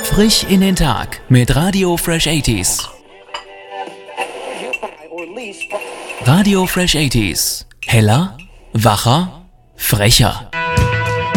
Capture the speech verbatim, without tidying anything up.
Frisch in den Tag mit Radio Fresh achtzig. Radio Fresh achtzig. Heller, wacher, frecher.